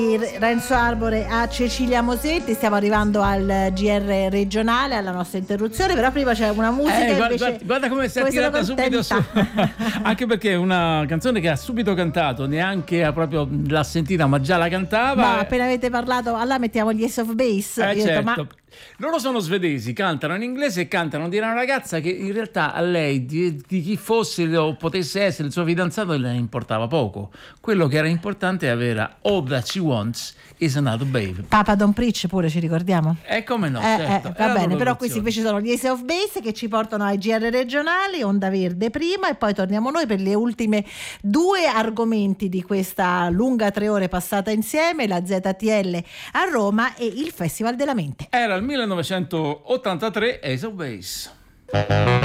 Renzo Arbore a Cecilia Mosetti. Stiamo arrivando al GR regionale, alla nostra interruzione, però prima c'è una musica guarda come si è tirata subito su. Anche perché è una canzone che ha subito cantato, neanche proprio l'ha sentita ma già la cantava. Ma appena avete parlato, allora mettiamo gli Ace of Base. Io certo. Ho detto, loro sono svedesi, cantano in inglese e cantano di una ragazza che in realtà a lei di chi fosse o potesse essere il suo fidanzato le importava poco. Quello che era importante era All That She Wants Is Another Babe. Papa Don't Preach pure, ci ricordiamo? Come no, certo. Va bene, però questi invece sono gli Ace of Base che ci portano ai GR regionali, Onda Verde prima, e poi torniamo noi per le ultime due argomenti di questa lunga 3 ore passata insieme, la ZTL a Roma e il Festival della Mente. Era il 1983, Ace of Base.